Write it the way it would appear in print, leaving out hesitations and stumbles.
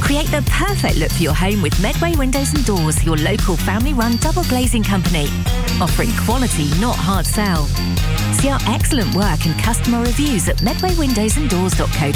Create the perfect look for your home with Medway Windows and Doors, your local family-run double glazing company. Offering quality, not hard sell. See our excellent work and customer reviews at medwaywindowsanddoors.co.uk.